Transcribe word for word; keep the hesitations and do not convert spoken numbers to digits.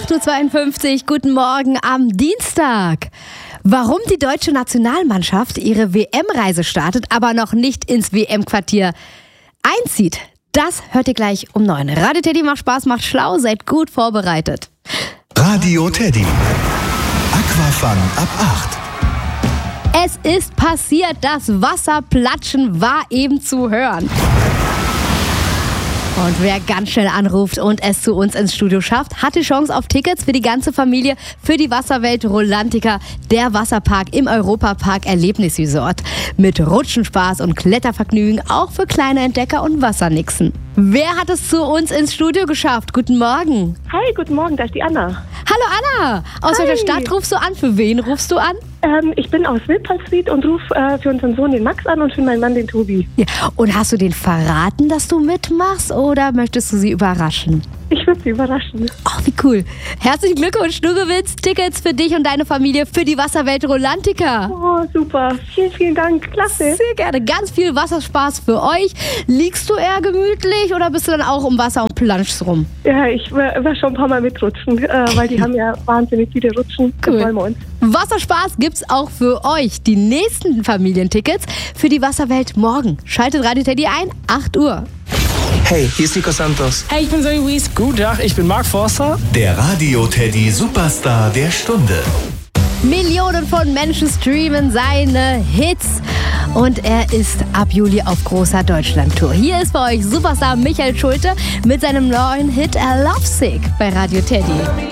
acht Uhr zweiundfünfzig, guten Morgen am Dienstag. Warum die deutsche Nationalmannschaft ihre W M-Reise startet, aber noch nicht ins W M-Quartier einzieht, das hört ihr gleich um neun. Radio Teddy macht Spaß, macht schlau, seid gut vorbereitet. Radio Teddy. Aquafun ab acht. Es ist passiert, das Wasserplatschen war eben zu hören. Und wer ganz schnell anruft und es zu uns ins Studio schafft, hat die Chance auf Tickets für die ganze Familie für die Wasserwelt Rolantica, der Wasserpark im Europapark Erlebnisresort. Mit Rutschenspaß und Klettervergnügen, auch für kleine Entdecker und Wassernixen. Wer hat es zu uns ins Studio geschafft? Guten Morgen. Hi, guten Morgen, da ist die Anna. Hallo Anna. Aus Hi. welcher Stadt rufst du an? Für wen rufst du an? Ähm, ich bin aus Wilpolsried und rufe äh, für unseren Sohn den Max an und für meinen Mann den Tobi. Ja. Und hast du denen verraten, dass du mitmachst oder möchtest du sie überraschen? Ich würde sie überraschen. Ach, wie cool. Herzlichen Glückwunsch, du gewinnst Tickets für dich und deine Familie für die Wasserwelt Rolantica. Oh, super. Vielen, vielen Dank. Klasse. Sehr gerne. Ganz viel Wasserspaß für euch. Liegst du eher gemütlich oder bist du dann auch im Wasser und planschst rum? Ja, ich werde schon ein paar Mal mitrutschen, äh, weil die haben ja wahnsinnig viele Rutschen. Cool. Das wollen wir uns. Wasserspaß gibt's auch für euch. Die nächsten Familientickets für die Wasserwelt morgen. Schaltet Radio Teddy ein, acht Uhr. Hey, hier ist Nico Santos. Hey, ich bin Zoe Wies. Guten Tag, ich bin Mark Forster. Der Radio Teddy Superstar der Stunde. Millionen von Menschen streamen seine Hits und er ist ab Juli auf großer Deutschland-Tour. Hier ist für euch Superstar Michael Schulte mit seinem neuen Hit Lovesick bei Radio Teddy.